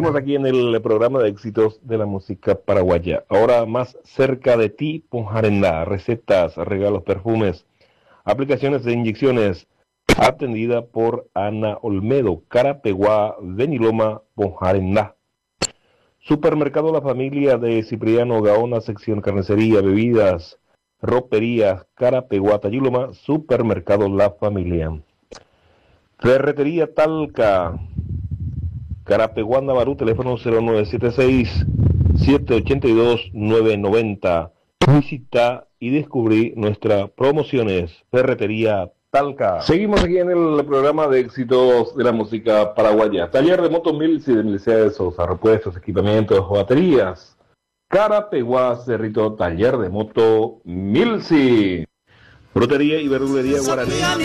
Seguimos aquí en el programa de éxitos de la música paraguaya. Ahora más cerca de ti, Ponjarendá. Recetas, regalos, perfumes, aplicaciones de inyecciones. Atendida por Ana Olmedo, Carapeguá, Beniloma, Ponjarendá. Supermercado La Familia de Cipriano Gaona, sección carnicería, bebidas, roperías, Carapeguá, Tayiloma, Supermercado La Familia. Ferretería Talca, Carapeguá, Navarú, teléfono 0976-782-990. Visita y descubrí nuestras promociones. Ferretería Talca. Seguimos aquí en el programa de éxitos de la música paraguaya. Taller de moto Milsi de Milicia de Sosa, repuestos, equipamientos, baterías. Carapeguá, Cerrito, taller de moto Milsi. Frutería y verdulería Guaraní.